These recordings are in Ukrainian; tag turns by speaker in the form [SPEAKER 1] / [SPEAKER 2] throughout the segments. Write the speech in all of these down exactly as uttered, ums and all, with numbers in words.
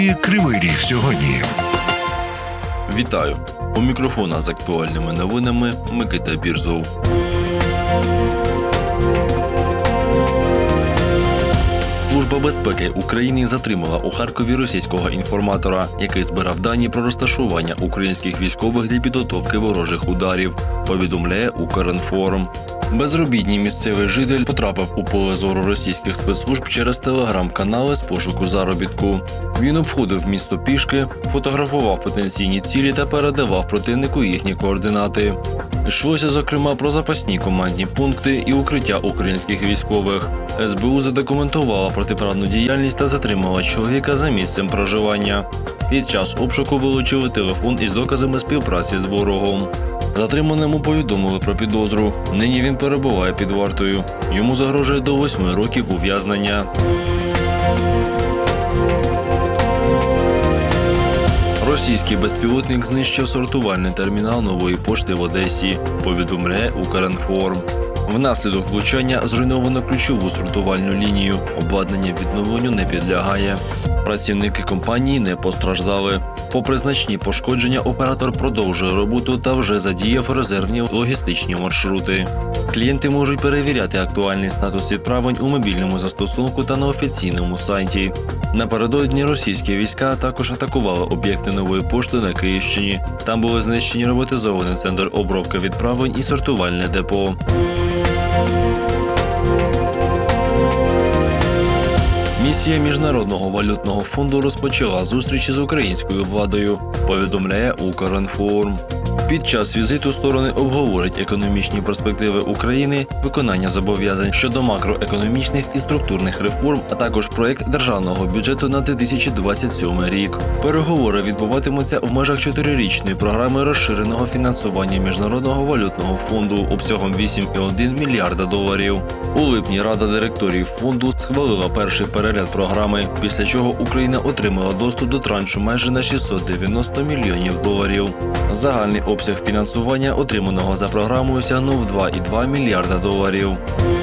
[SPEAKER 1] Кривий Ріг сьогодні.
[SPEAKER 2] Вітаю! У мікрофона з актуальними новинами Микита Бірзов. Служба безпеки України затримала у Харкові російського інформатора, який збирав дані про розташування українських військових для підготовки ворожих ударів, повідомляє Укрінформ. Безробітний місцевий житель потрапив у поле зору російських спецслужб через телеграм-канали з пошуку заробітку. Він обходив місто пішки, фотографував потенційні цілі та передавав противнику їхні координати. Йшлося, зокрема, про запасні командні пункти і укриття українських військових. ес бе у задокументувала протиправну діяльність та затримала чоловіка за місцем проживання. Під час обшуку вилучили телефон із доказами співпраці з ворогом. Затриманому повідомили про підозру. Нині він перебуває під вартою. Йому загрожує до восьми років ув'язнення. Російський безпілотник знищив сортувальний термінал Нової пошти в Одесі, повідомляє Укрінформ. Внаслідок влучання зруйновано ключову сортувальну лінію. Обладнання відновленню не підлягає. Працівники компанії не постраждали. Попри значні пошкодження, оператор продовжує роботу та вже задіяв резервні логістичні маршрути. Клієнти можуть перевіряти актуальний статус відправлень у мобільному застосунку та на офіційному сайті. Напередодні російські війська також атакували об'єкти Нової пошти на Київщині. Там були знищені роботизований центр обробки відправлень і сортувальне депо. Місія Міжнародного валютного фонду розпочала зустрічі з українською владою, повідомляє Укрінформ. Під час візиту сторони обговорять економічні перспективи України, виконання зобов'язань щодо макроекономічних і структурних реформ, а також проєкт державного бюджету на дві тисячі двадцять сьомий рік. Переговори відбуватимуться в межах чотирирічної програми розширеного фінансування Міжнародного валютного фонду обсягом вісім цілих один мільярда доларів. У липні Рада директорів фонду схвалила перший перегляд програми, після чого Україна отримала доступ до траншу майже на шістсот дев'яносто мільйонів доларів. Загальний обсяг фінансування, отриманого за програмою, сягнув два цілих два мільярда доларів.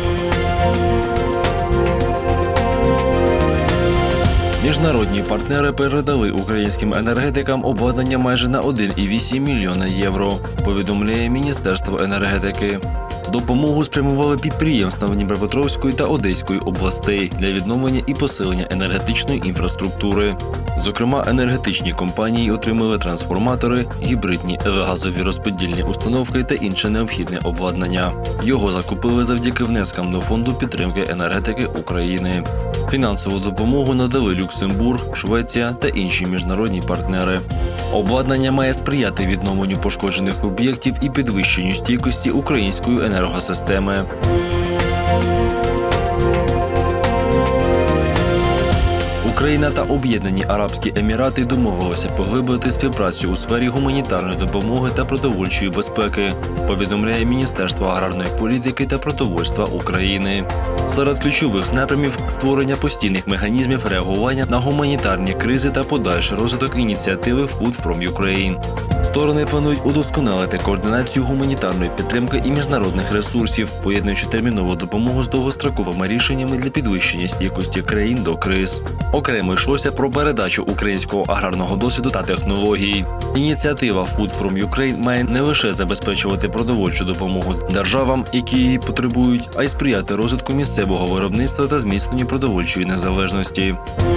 [SPEAKER 2] Міжнародні партнери передали українським енергетикам обладнання майже на один цілих вісім мільйона євро, повідомляє Міністерство енергетики. Допомогу спрямували підприємствам Дніпропетровської та Одеської областей для відновлення і посилення енергетичної інфраструктури. Зокрема, енергетичні компанії отримали трансформатори, гібридні газові розподільні установки та інше необхідне обладнання. Його закупили завдяки внескам до Фонду підтримки енергетики України. Фінансову допомогу надали Люксембург, Швеція та інші міжнародні партнери. Обладнання має сприяти відновленню пошкоджених об'єктів і підвищенню стійкості української енергосистеми. Україна та Об'єднані Арабські Емірати домовилися поглибити співпрацю у сфері гуманітарної допомоги та продовольчої безпеки, повідомляє Міністерство аграрної політики та продовольства України. Серед ключових напрямів – створення постійних механізмів реагування на гуманітарні кризи та подальший розвиток ініціативи Food from Ukraine. Сторони планують удосконалити координацію гуманітарної підтримки і міжнародних ресурсів, поєднуючи термінову допомогу з довгостроковими рішеннями для підвищення стійкості країн до криз. Окремо йшлося про передачу українського аграрного досвіду та технологій. Ініціатива Food from Ukraine має не лише забезпечувати продовольчу допомогу державам, які її потребують, а й сприяти розвитку місцевого виробництва та зміцненню продовольчої незалежності.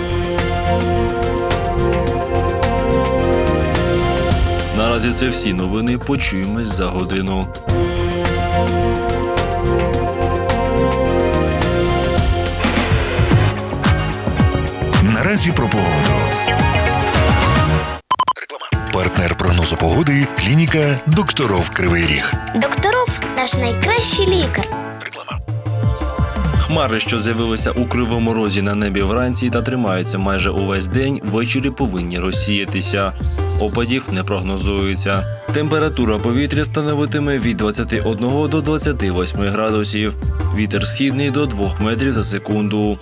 [SPEAKER 2] Наразі це всі новини. Почуємось за годину.
[SPEAKER 1] Наразі про погоду. Партнер прогнозу погоди – клініка Докторов Кривий Ріг.
[SPEAKER 3] Докторов – наш найкращий лікар.
[SPEAKER 2] Хмари, що з'явилися у Кривому Розі на небі вранці та тримаються майже увесь день, ввечері повинні розсіятися. Опадів не прогнозується. Температура повітря становитиме від двадцяти одного до двадцяти восьми градусів. Вітер східний до двох метрів за секунду.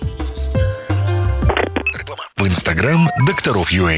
[SPEAKER 1] В інстаграм Докторов.ua.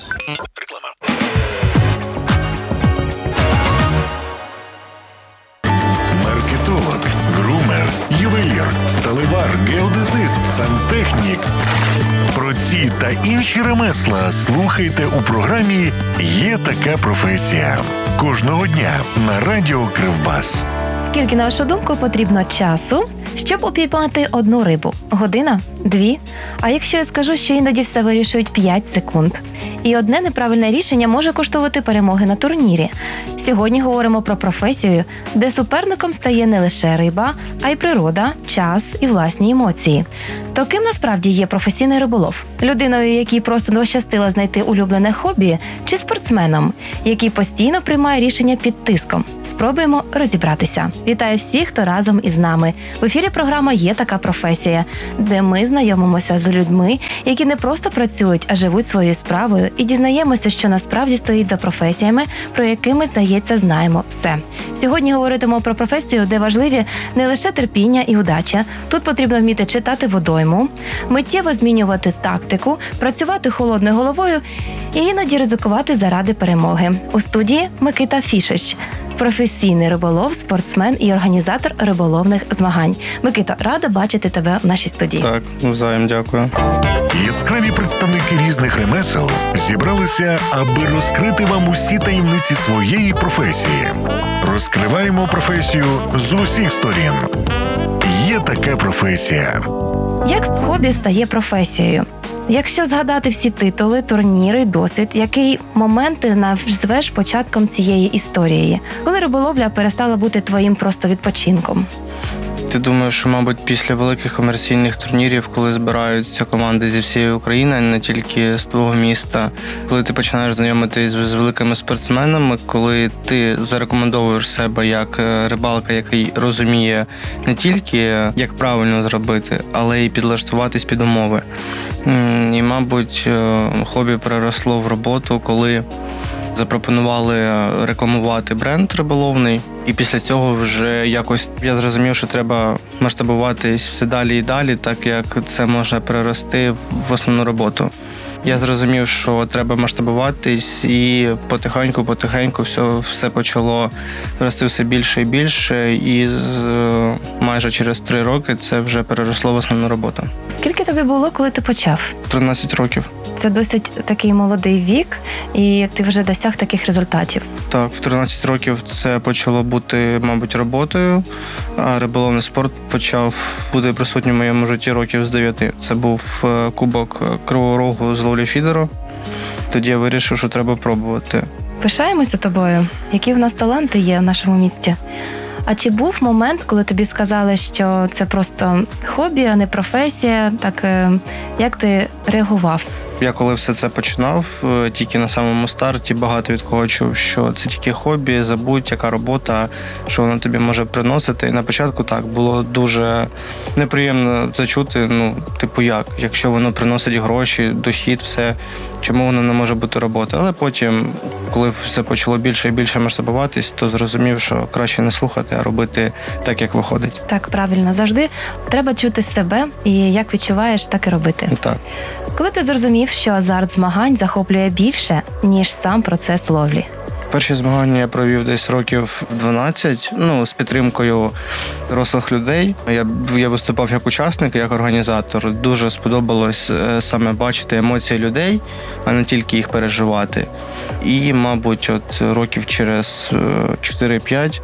[SPEAKER 1] Маркетолог, грумер, ювелір, сталевар, геодезист, сантехнік. Про ці та інші ремесла слухайте у програмі «Є така професія». Кожного дня на радіо Кривбас.
[SPEAKER 4] Скільки, на вашу думку, потрібно часу, щоб упіймати одну рибу? Година? Дві? А якщо я скажу, що іноді все вирішують п'ять секунд? І одне неправильне рішення може коштувати перемоги на турнірі. Сьогодні говоримо про професію, де суперником стає не лише риба, а й природа, час і власні емоції. То ким насправді є професійний риболов? Людиною, якій просто пощастило знайти улюблене хобі, чи спортсменом, який постійно приймає рішення під тиском? Спробуємо розібратися. Вітаю всіх, хто разом із нами. В ефірі програма «Є така професія», де ми знайомимося з людьми, які не просто працюють, а живуть своєю справою, і дізнаємося, що насправді стоїть за професіями, про які ми, здається, знаємо все. Сьогодні говоритимемо про професію, де важливі не лише терпіння і удача. Тут потрібно вміти читати водойму, миттєво змінювати тактику, працювати холодною головою і іноді ризикувати заради перемоги. У студії Микита Фішич, професійний риболов, спортсмен і організатор риболовних змагань. Микито, рада бачити тебе в нашій студії.
[SPEAKER 5] Так, взаєм, дякую.
[SPEAKER 1] Яскраві представники різних ремесел зібралися, аби розкрити вам усі таємниці своєї професії. Розкриваємо професію з усіх сторін. Є така професія.
[SPEAKER 4] Як хобі стає професією? Якщо згадати всі титули, турніри, досвід, який момент ти назвеш початком цієї історії? Коли риболовля перестала бути твоїм просто відпочинком?
[SPEAKER 5] Ти думаєш, що, мабуть, після великих комерційних турнірів, коли збираються команди зі всієї України, а не тільки з твого міста, коли ти починаєш знайомитись з великими спортсменами, коли ти зарекомендовуєш себе як рибалка, який розуміє не тільки, як правильно зробити, але й підлаштуватись під умови. І, мабуть, хобі переросло в роботу, коли запропонували рекламувати бренд риболовний. І після цього вже якось я зрозумів, що треба масштабуватись все далі і далі, так як це може перерости в основну роботу. Я зрозумів, що треба масштабуватись, і потихеньку-потихеньку все, все почало рости все більше і більше, і з, майже через три роки це вже переросло в основну роботу.
[SPEAKER 4] Скільки тобі було, коли ти почав?
[SPEAKER 5] тринадцять років.
[SPEAKER 4] Це досить такий молодий вік, і ти вже досяг таких результатів.
[SPEAKER 5] Так, в тринадцять років це почало бути, мабуть, роботою, а риболовний спорт почав бути присутнім в моєму житті років з дев'яти. Це був кубок Кривого Рогу з ловлі фідеру. Тоді я вирішив, що треба пробувати.
[SPEAKER 4] Пишаємося тобою. Які в нас таланти є в нашому місті? А чи був момент, коли тобі сказали, що це просто хобі, а не професія? Так, як ти реагував?
[SPEAKER 5] Я коли все це починав, тільки на самому старті багато від кого чув, що це тільки хобі, забудь, яка робота, що вона тобі може приносити. І на початку так, було дуже неприємно це чути, ну, типу як, якщо воно приносить гроші, дохід, все, чому воно не може бути робота. Але потім, коли все почало більше і більше масштабуватись, то зрозумів, що краще не слухати, а робити так, як виходить.
[SPEAKER 4] Так, правильно. Завжди треба чути себе, і як відчуваєш, так і робити.
[SPEAKER 5] Так.
[SPEAKER 4] Коли ти зрозумів, що азарт змагань захоплює більше, ніж сам процес ловлі?
[SPEAKER 5] Перші змагання я провів десь років дванадцять, ну, з підтримкою дорослих людей. Я, я виступав як учасник, як організатор. Дуже сподобалось саме бачити емоції людей, а не тільки їх переживати. І, мабуть, от років через чотири-п'ять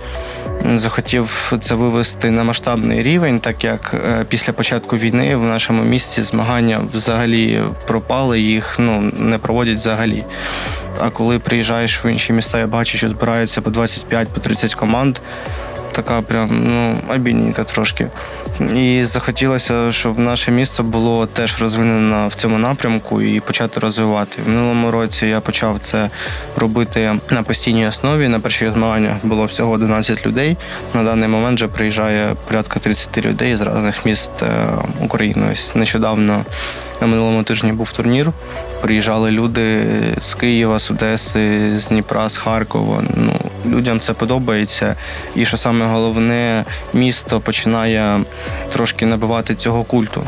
[SPEAKER 5] захотів це вивести на масштабний рівень, так як після початку війни в нашому місті змагання взагалі пропали, їх ну, не проводять взагалі. А коли приїжджаєш в інші міста, я бачу, що збираються по двадцять п'ять, по тридцять команд. Така прям, ну, обідненька трошки. І захотілося, щоб наше місто було теж розвинено в цьому напрямку і почати розвивати. В минулому році я почав це робити на постійній основі. На перших змаганнях було всього одинадцять людей. На даний момент вже приїжджає порядка тридцять людей з різних міст України. Ось нещодавно на минулому тижні був турнір. Приїжджали люди з Києва, з Одеси, з Дніпра, з Харкова. Ну, людям це подобається. І що саме головне, місто починає трошки набивати цього культу.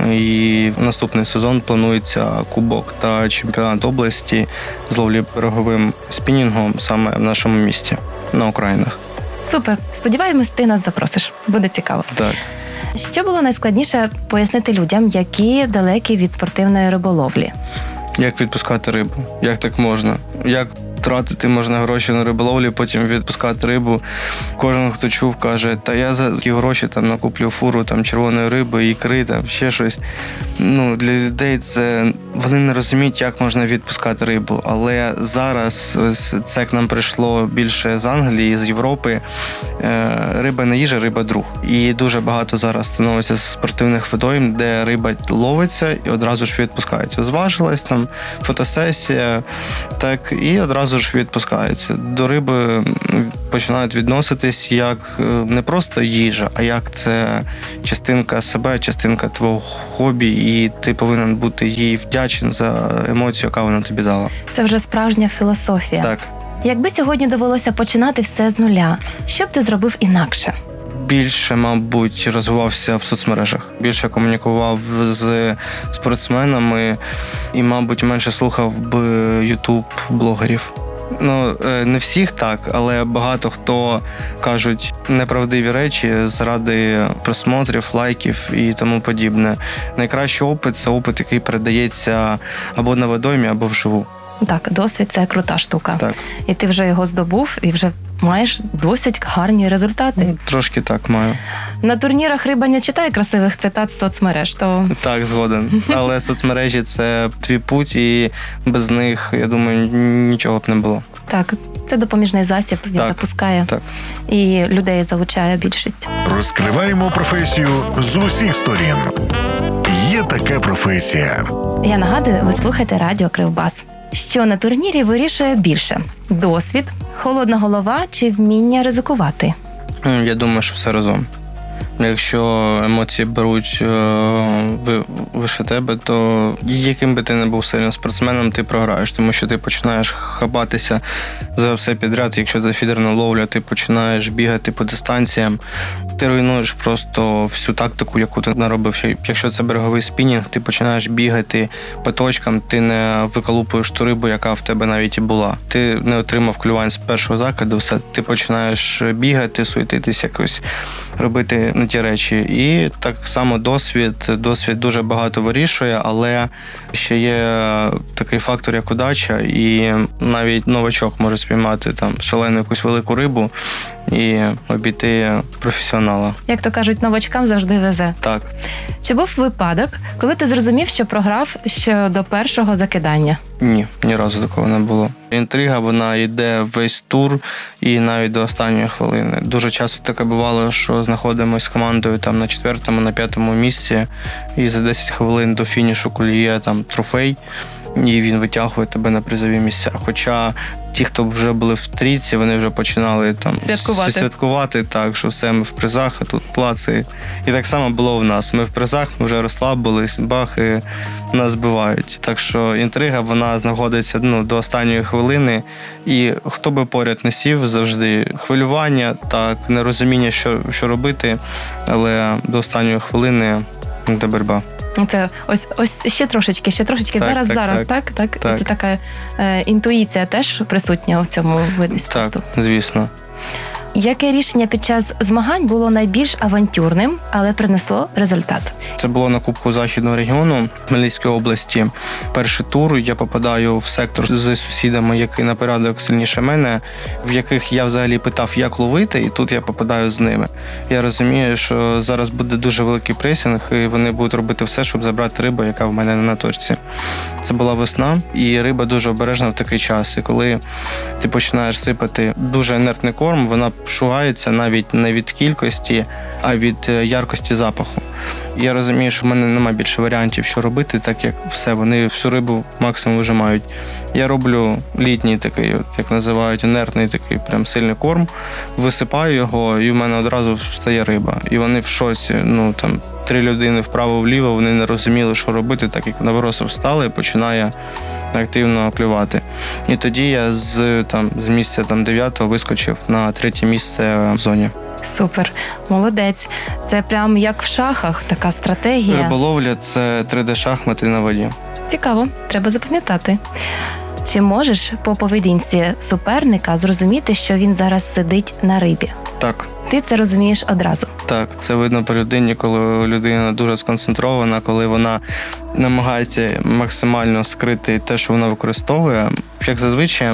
[SPEAKER 5] І наступний сезон планується кубок та чемпіонат області з ловлі береговим спінінгом саме в нашому місті, на окраїнах.
[SPEAKER 4] Супер. Сподіваємось, ти нас запросиш. Буде цікаво.
[SPEAKER 5] Так.
[SPEAKER 4] Що було найскладніше пояснити людям, які далекі від спортивної риболовлі?
[SPEAKER 5] Як відпускати рибу? Як так можна? Як тратити можна гроші на риболовлі, потім відпускати рибу? Кожен, хто чув, каже, та я за такі гроші там накуплю фуру там, червоної риби, ікри, там, ще щось. Ну, для людей це... Вони не розуміють, як можна відпускати рибу. Але зараз, ось це як нам прийшло більше з Англії, з Європи, риба не їжа, риба друг. І дуже багато зараз становиться спортивних водойм, де риба ловиться і одразу ж відпускається. Зважилась там, фотосесія, так, і одразу ж відпускається. До риби починають відноситись як не просто їжа, а як це частинка себе, частинка твого хобі, і ти повинен бути їй вдячний за емоцію, яка вона тобі дала.
[SPEAKER 4] Це вже справжня філософія.
[SPEAKER 5] Так.
[SPEAKER 4] Якби сьогодні довелося починати все з нуля, що б ти зробив інакше?
[SPEAKER 5] Більше, мабуть, розвивався в соцмережах. Більше комунікував з спортсменами і, мабуть, менше слухав би ютуб-блогерів. Ну, не всіх так, але багато хто кажуть неправдиві речі заради просмотрів, лайків і тому подібне. Найкращий опит – це опит, який передається або на водоймі, або вживу.
[SPEAKER 4] Так, досвід – це крута штука.
[SPEAKER 5] Так.
[SPEAKER 4] І ти вже його здобув, і вже маєш досить гарні результати.
[SPEAKER 5] Трошки так маю.
[SPEAKER 4] На турнірах риба не читає красивих цитат з соцмереж, то...
[SPEAKER 5] Так, згоден. Але соцмережі – це твій путь, і без них, я думаю, нічого б не було.
[SPEAKER 4] Так, це допоміжний засіб, він
[SPEAKER 5] так,
[SPEAKER 4] запускає
[SPEAKER 5] так.
[SPEAKER 4] і людей залучає більшість.
[SPEAKER 1] Розкриваємо професію з усіх сторін. Є така професія.
[SPEAKER 4] Я нагадую, ви слухаєте радіо Кривбас. Що на турнірі вирішує більше? Досвід, холодна голова чи вміння ризикувати?
[SPEAKER 5] Я думаю, що все разом. Якщо емоції беруть вище тебе, то яким би ти не був сильним спортсменом, ти програєш, тому що ти починаєш хапатися за все підряд. Якщо це фідерна ловля, ти починаєш бігати по дистанціям, ти руйнуєш просто всю тактику, яку ти наробив. Якщо це береговий спінінг, ти починаєш бігати по точкам, ти не виколупуєш ту рибу, яка в тебе навіть і була. Ти не отримав клювань з першого закиду, все, ти починаєш бігати, суетитись якось, робити не ті речі. І так само досвід. Досвід дуже багато вирішує, але ще є такий фактор, як удача, і навіть новачок може спіймати там шалену якусь велику рибу і обійти професіонала.
[SPEAKER 4] Як то кажуть, новачкам завжди везе.
[SPEAKER 5] Так.
[SPEAKER 4] Чи був випадок, коли ти зрозумів, що програв ще до першого закидання?
[SPEAKER 5] Ні, ні разу такого не було. Інтрига, вона йде весь тур і навіть до останньої хвилини. Дуже часто таке бувало, що знаходимося з командою там на четвертому, на п'ятому місці, і за десять хвилин до фінішу куліє там трофей, і він витягує тебе на призові місця. Хоча ті, хто вже були в трійці, вони вже починали там
[SPEAKER 4] святкувати.
[SPEAKER 5] святкувати, так, що все, ми в призах, а тут плаци. І так само було в нас. Ми в призах, ми вже розслабились, бах, і нас збивають. Так що інтрига, вона знаходиться ну, до останньої хвилини, і хто би поряд не сів, завжди хвилювання, так, нерозуміння, що, що робити, але до останньої хвилини йде боротьба.
[SPEAKER 4] Це ось ось ще трошечки, ще трошечки.
[SPEAKER 5] Так,
[SPEAKER 4] зараз,
[SPEAKER 5] так,
[SPEAKER 4] зараз,
[SPEAKER 5] так,
[SPEAKER 4] так, так.
[SPEAKER 5] так.
[SPEAKER 4] Це така е, інтуїція теж присутня в цьому виді спорту.
[SPEAKER 5] Так, звісно.
[SPEAKER 4] Яке рішення під час змагань було найбільш авантюрним, але принесло результат?
[SPEAKER 5] Це було на Кубку Західного регіону Хмельницької області. Перший тур, я попадаю в сектор з сусідами, який на порядок сильніше мене, в яких я взагалі питав, як ловити, і тут я попадаю з ними. Я розумію, що зараз буде дуже великий пресинг, і вони будуть робити все, щоб забрати рибу, яка в мене на точці. Це була весна, і риба дуже обережна в такий час. І коли ти починаєш сипати дуже інертний корм, вона шугається навіть не від кількості, а від яркості запаху. Я розумію, що в мене немає більше варіантів, що робити, так як все, вони всю рибу максимум вижимають. Я роблю літній такий, як називають, інертний такий прям сильний корм, висипаю його, і в мене одразу встає риба. І вони в шоці, ну там три людини вправо-вліво, вони не розуміли, що робити, так як Новоросов встали і починає активно клювати. І тоді я з, там, з місця там, дев'ятого вискочив на третє місце в зоні.
[SPEAKER 4] Супер, молодець. Це прям як в шахах, така стратегія.
[SPEAKER 5] Риболовля – це три де-шахмати на воді.
[SPEAKER 4] Цікаво, треба запам'ятати. Чи можеш по поведінці суперника зрозуміти, що він зараз сидить на рибі?
[SPEAKER 5] Так,
[SPEAKER 4] Ти це розумієш одразу.
[SPEAKER 5] Так, це видно по людині, коли людина дуже сконцентрована, коли вона намагається максимально скрити те, що вона використовує. Як зазвичай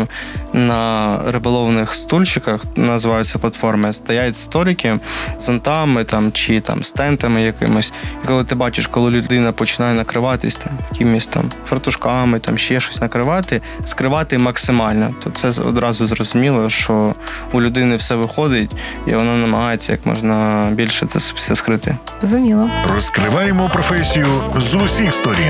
[SPEAKER 5] на риболовних стульчиках, називаються платформи, стоять столики з зонтами там, чи там, з тентами якимось. І коли ти бачиш, коли людина починає накриватись там, якимись там фартушками, там, ще щось накривати, скривати максимально, то це одразу зрозуміло, що у людини все виходить, і вона намагається як можна більше це все скрити.
[SPEAKER 4] Зрозуміло.
[SPEAKER 1] Розкриваємо професію з усіх сторін.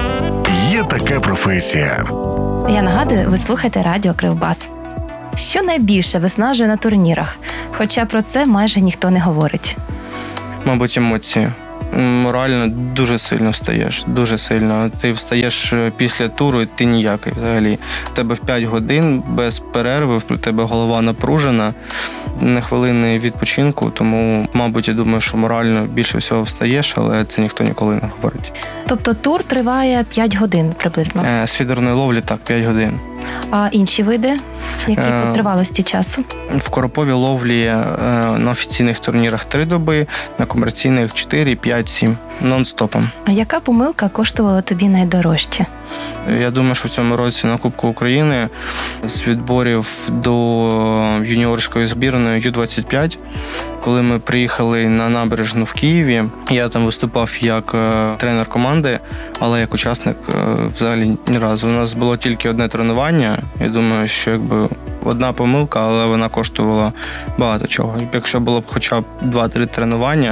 [SPEAKER 1] Є така професія.
[SPEAKER 4] Я нагадую, ви слухаєте радіо Кривбас. Що найбільше виснажує на турнірах? Хоча про це майже ніхто не говорить.
[SPEAKER 5] Мабуть, емоції. Морально дуже сильно встаєш, дуже сильно. Ти встаєш після туру, і ти ніякий взагалі. У тебе в п'ять годин без перерви, в тебе голова напружена, не хвилини відпочинку, тому, мабуть, я думаю, що морально більше всього встаєш, але це ніхто ніколи не говорить.
[SPEAKER 4] Тобто тур триває п'ять годин приблизно.
[SPEAKER 5] Е, з фідерної ловлі так, п'ять годин.
[SPEAKER 4] А інші види? Які
[SPEAKER 5] Е,
[SPEAKER 4] по тривалості часу?
[SPEAKER 5] В короповій ловлі е, на офіційних турнірах три доби, на комерційних чотири, п'ять, сім. Нон-стопом.
[SPEAKER 4] А яка помилка коштувала тобі найдорожче?
[SPEAKER 5] Я думаю, що в цьому році на Кубку України з відборів до юніорської збірної ю двадцять п'ять, коли ми приїхали на набережну в Києві, я там виступав як тренер команди, але як учасник взагалі ні разу. У нас було тільки одне тренування. Я думаю, що якби одна помилка, але вона коштувала багато чого. І якщо було б хоча б два-три тренування,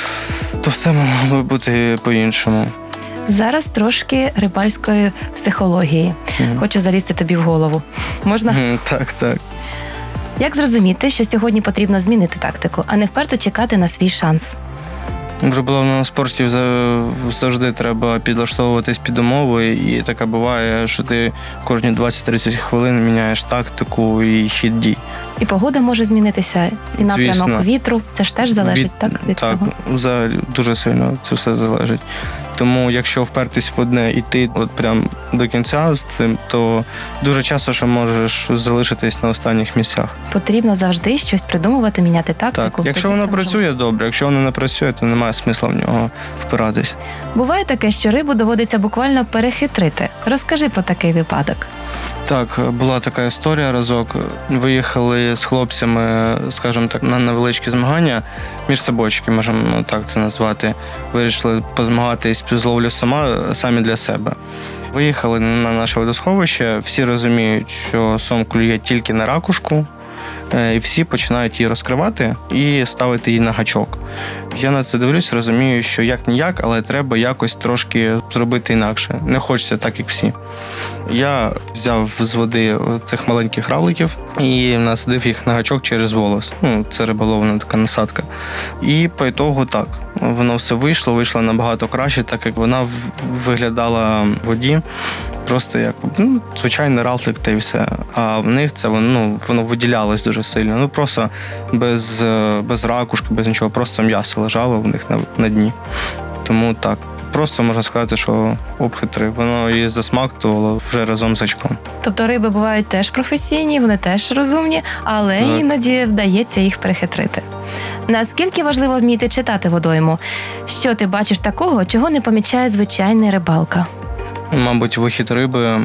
[SPEAKER 5] то все могло б бути по-іншому.
[SPEAKER 4] Зараз трошки рибальської психології.
[SPEAKER 5] Mm.
[SPEAKER 4] Хочу залізти тобі в голову. Можна?
[SPEAKER 5] Mm, так, так.
[SPEAKER 4] Як зрозуміти, що сьогодні потрібно змінити тактику, а не вперто чекати на свій шанс?
[SPEAKER 5] В риболовному спорті завжди треба підлаштовуватись під умови, і таке буває, що ти кожні двадцять-тридцять хвилин міняєш тактику і хід дій.
[SPEAKER 4] І погода може змінитися, і напрямок
[SPEAKER 5] Звісно.
[SPEAKER 4] вітру. Це ж теж залежить,
[SPEAKER 5] від,
[SPEAKER 4] так, від
[SPEAKER 5] так,
[SPEAKER 4] цього?
[SPEAKER 5] взагалі дуже сильно це все залежить. Тому якщо впертись в одне і ти от прям до кінця з цим, то дуже часто що можеш залишитись на останніх місцях.
[SPEAKER 4] Потрібно завжди щось придумувати, міняти тактику.
[SPEAKER 5] Так, якщо
[SPEAKER 4] тоді
[SPEAKER 5] воно
[SPEAKER 4] все може
[SPEAKER 5] працює, добре. Якщо воно не працює, то немає смисла в нього впиратись.
[SPEAKER 4] Буває таке, що рибу доводиться буквально перехитрити. Розкажи про такий випадок.
[SPEAKER 5] Так, була така історія разок. Виїхали з хлопцями, скажімо так, на невеличкі змагання між собочки, можемо так це назвати. Вирішили позмагатись з ловлю сама, самі для себе. Виїхали на наше водосховище, всі розуміють, що сом клює тільки на ракушку, і всі починають її розкривати і ставити її на гачок. Я на це дивлюсь, розумію, що як-ніяк, але треба якось трошки зробити інакше. Не хочеться так, як всі. Я взяв з води цих маленьких равликів і насадив їх на гачок через волос. Ну, це риболовна така насадка. І по ітогу так. Воно все вийшло, вийшло набагато краще, так як вона виглядала в воді. Просто як ну, звичайний равлик та й все. А в них це ну, воно виділялось дуже сильно. Ну просто без, без ракушки, без нічого, просто м'ясо лежало в них на, на дні. Тому так. Просто можна сказати, що обхитри. Воно і засмактувало вже разом з очком.
[SPEAKER 4] Тобто риби бувають теж професійні, вони теж розумні, але
[SPEAKER 5] Так.
[SPEAKER 4] іноді вдається їх перехитрити. Наскільки важливо вміти читати водойму? Що ти бачиш такого, чого не помічає звичайний рибалка?
[SPEAKER 5] Мабуть, вихід риби,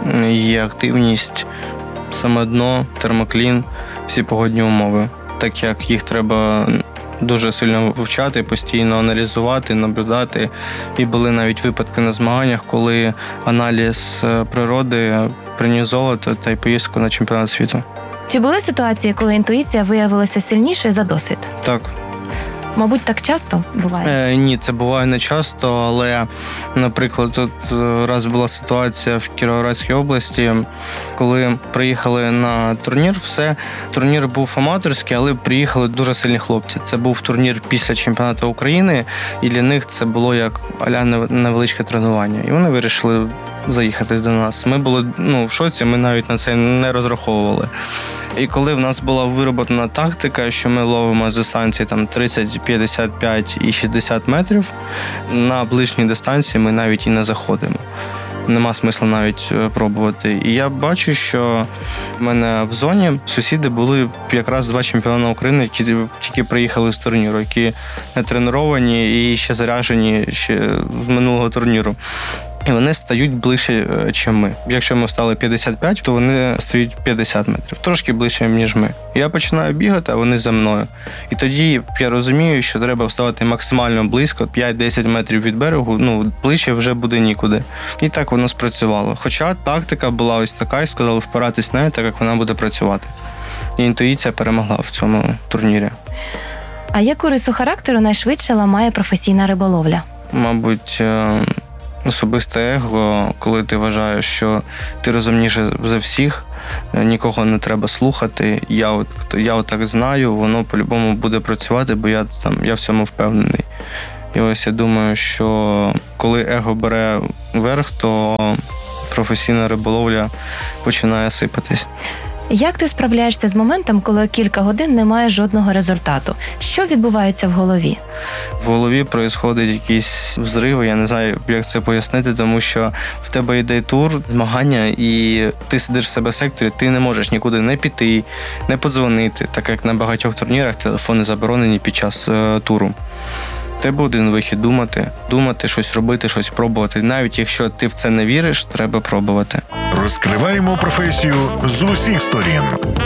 [SPEAKER 5] є активність, саме дно, термоклін, всі погодні умови. Так як їх треба дуже сильно вивчати, постійно аналізувати, наблюдати. І були навіть випадки на змаганнях, коли аналіз природи приніс золото та й поїздку на чемпіонат світу.
[SPEAKER 4] Чи були ситуації, коли інтуїція виявилася сильнішою за досвід?
[SPEAKER 5] Так.
[SPEAKER 4] Мабуть, так часто буває?
[SPEAKER 5] Е, ні, це буває не часто, але, наприклад, тут раз була ситуація в Кіровоградській області, коли приїхали на турнір, все, турнір був аматорський, але приїхали дуже сильні хлопці. Це був турнір після чемпіонату України, і для них це було як а-ля невеличке тренування. І вони вирішили заїхати до нас. Ми були ну, в шоці, ми навіть на це не розраховували. І коли в нас була вироблена тактика, що ми ловимо з дистанції там тридцять, п'ятдесят п'ять і шістдесят метрів, на ближній дистанції ми навіть і не заходимо. нема смисла навіть пробувати. І я бачу, що в мене в зоні сусіди були якраз два чемпіони України, які тільки приїхали з турніру, які не треновані і ще заряджені ще з минулого турніру. І вони стають ближче, ніж ми. Якщо ми стали п'ятдесят п'ять, то вони стають п'ятдесят метрів. Трошки ближче, ніж ми. Я починаю бігати, а вони за мною. І тоді я розумію, що треба вставати максимально близько, п'ять-десять метрів від берегу, ну, ближче вже буде нікуди. І так воно спрацювало. Хоча тактика була ось така, і сказали впиратись нею, так як вона буде працювати. І інтуїція перемогла в цьому турнірі.
[SPEAKER 4] А яку рису характеру найшвидше ламає професійна риболовля?
[SPEAKER 5] Мабуть, особисте его, коли ти вважаєш, що ти розумніше за всіх, нікого не треба слухати. Я от, я от так знаю, воно по-любому буде працювати, бо я, там, я в цьому впевнений. І ось я думаю, що коли его бере верх, то професійна риболовля починає сипатись.
[SPEAKER 4] Як ти справляєшся з моментом, коли кілька годин немає жодного результату? Що відбувається в голові?
[SPEAKER 5] В голові відбуваються якісь взриви, я не знаю, як це пояснити, тому що в тебе йде тур, змагання, і ти сидиш в себе в секторі, ти не можеш нікуди не піти, не подзвонити, так як на багатьох турнірах телефони заборонені під час е, туру. В тебе один вихід – думати, думати, щось робити, щось пробувати. Навіть якщо ти в це не віриш, треба пробувати.
[SPEAKER 1] Розкриваємо професію з усіх сторін.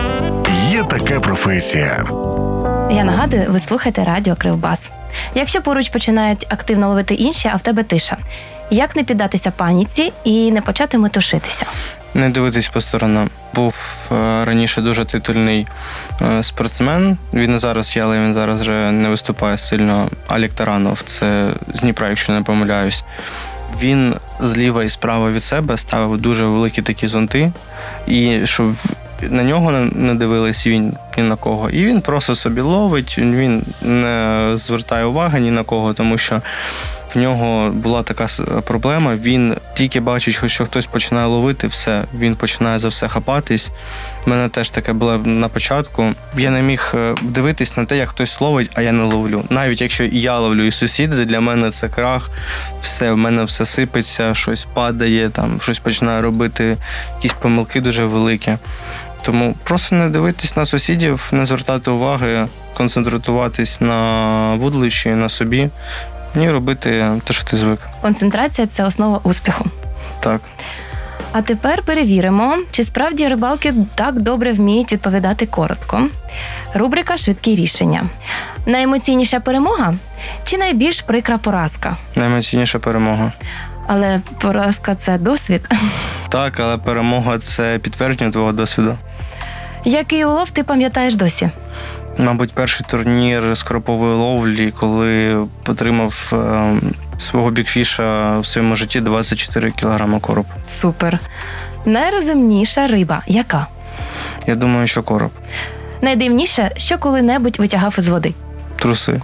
[SPEAKER 1] Є така професія.
[SPEAKER 4] Я нагадую, ви слухаєте радіо Кривбас. Якщо поруч починають активно ловити інші, а в тебе тиша, як не піддатися паніці і не почати метушитися?
[SPEAKER 5] Не дивитись по сторонам. Був е, раніше дуже титульний е, спортсмен. Він і зараз є, але він зараз вже не виступає сильно. Алік Таранов, це з Дніпра, якщо не помиляюсь. Він зліва і справа від себе ставив дуже великі такі зонти, і щоб на нього не дивились він ні на кого. І він просто собі ловить, він не звертає уваги ні на кого, тому що в нього була така проблема, він тільки бачить, що хтось починає ловити, все, він починає за все хапатись. У мене теж таке було на початку. Я не міг дивитись на те, як хтось ловить, а я не ловлю. Навіть якщо і я ловлю, і сусіди, для мене це крах, все, в мене все сипеться, щось падає, там, щось починає робити, якісь помилки дуже великі. Тому просто не дивитись на сусідів, не звертати уваги, концентруватись на вудлищі, на собі. І робити те, що ти звик.
[SPEAKER 4] Концентрація – це основа успіху.
[SPEAKER 5] Так.
[SPEAKER 4] А тепер перевіримо, чи справді рибалки так добре вміють відповідати коротко. Рубрика «Швидкі рішення». Найемоційніша перемога чи найбільш прикра поразка?
[SPEAKER 5] Найемоційніша перемога.
[SPEAKER 4] Але поразка – це досвід.
[SPEAKER 5] Так, але перемога – це підтвердження твого досвіду.
[SPEAKER 4] Який улов ти пам'ятаєш досі?
[SPEAKER 5] Мабуть, перший турнір з коропової ловлі, коли отримав е, свого бікфіша в своєму житті двадцять чотири кілограми короб.
[SPEAKER 4] Супер. Найрозумніша риба яка?
[SPEAKER 5] Я думаю, що короб.
[SPEAKER 4] Найдивніше, що коли-небудь витягав із води?
[SPEAKER 5] Труси.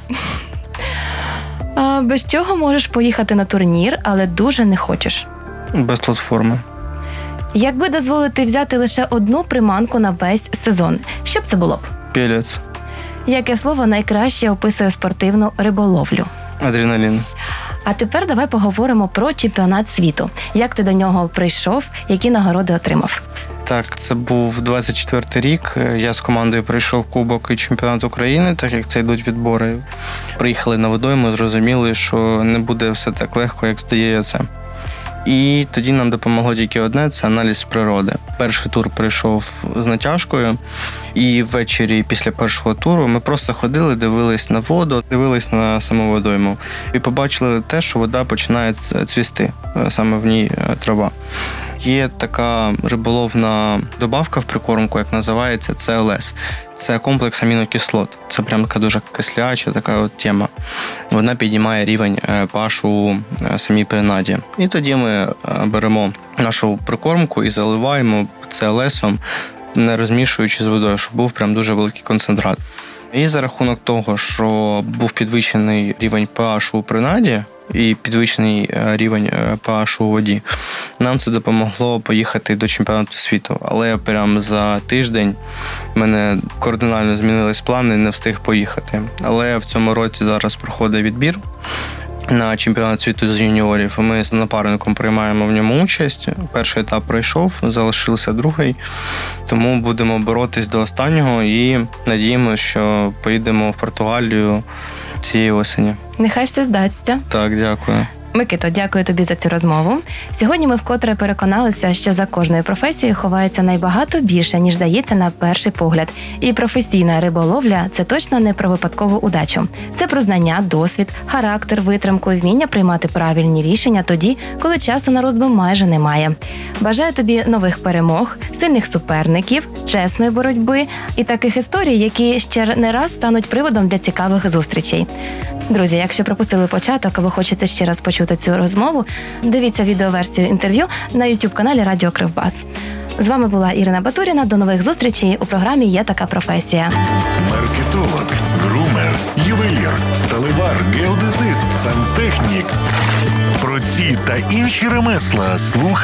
[SPEAKER 4] А без чого можеш поїхати на турнір, але дуже не хочеш?
[SPEAKER 5] Без платформи.
[SPEAKER 4] Якби дозволити взяти лише одну приманку на весь сезон, що б це було б?
[SPEAKER 5] Пелець.
[SPEAKER 4] Яке слово найкраще описує спортивну риболовлю?
[SPEAKER 5] Адреналін.
[SPEAKER 4] А тепер давай поговоримо про чемпіонат світу. Як ти до нього прийшов, які нагороди отримав?
[SPEAKER 5] Так, це був двадцять четвертий рік. Я з командою прийшов Кубок і чемпіонат України, так як це йдуть відбори. Приїхали на водойму, зрозуміли, що не буде все так легко, як здається. І тоді нам допомогло тільки одне – це аналіз природи. Перший тур прийшов з натяжкою, і ввечері після першого туру ми просто ходили, дивились на воду, дивились на саму водойму. І побачили те, що вода починає цвісти, саме в ній трава. Є така риболовна добавка в прикормку, як називається, це ел ес. Це комплекс амінокислот. Це прям така дуже кисляча така от тема. Вона піднімає рівень pH у самій принаді. І тоді ми беремо нашу прикормку і заливаємо це ел есом, не розмішуючи з водою, щоб був прям дуже великий концентрат. І за рахунок того, що був підвищений рівень pH у принаді, і підвищений рівень pH у воді, нам це допомогло поїхати до чемпіонату світу. Але прямо за тиждень в мене кардинально змінились плани, не встиг поїхати. Але в цьому році зараз проходить відбір, на чемпіонат світу з юніорів. Ми з напарником приймаємо в ньому участь. Перший етап пройшов, залишився другий. Тому будемо боротись до останнього і надіємося, що поїдемо в Португалію цієї осені.
[SPEAKER 4] Нехай все здасться.
[SPEAKER 5] Так, дякую.
[SPEAKER 4] Микито, дякую тобі за цю розмову. Сьогодні ми вкотре переконалися, що за кожною професією ховається найбагато більше, ніж здається на перший погляд. І професійна риболовля – це точно не про випадкову удачу. Це про знання, досвід, характер, витримку і вміння приймати правильні рішення тоді, коли часу на розбив майже немає. Бажаю тобі нових перемог, сильних суперників, чесної боротьби і таких історій, які ще не раз стануть приводом для цікавих зустрічей. Друзі, якщо пропустили початок або хочете ще раз почути цю розмову, дивіться відеоверсію інтерв'ю на ютуб-каналі Радіо Кривбас. З вами була Ірина Батуріна. До нових зустрічей у програмі «Є така професія».
[SPEAKER 1] Маркетолог, грумер, ювелір, сталевар, геодезист, сантехнік. Про ці та інші ремесла слухай